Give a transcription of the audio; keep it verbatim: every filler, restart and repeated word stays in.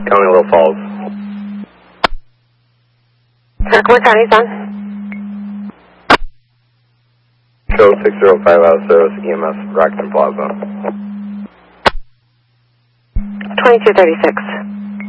County Little Falls. What county, son? Show six zero five out of service, E M S, Rockton Plaza. twenty-two thirty-six.